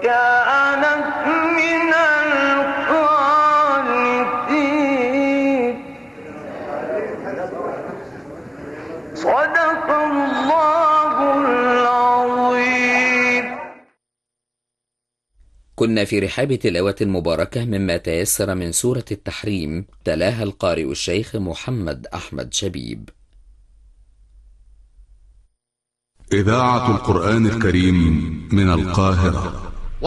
كانت من القانتين. صدق الله العظيم. كنا في رحاب تلاوة المباركة مما تيسر من سورة التحريم، تلاها القارئ الشيخ محمد أحمد شبيب. إذاعة القرآن الكريم من القاهرة.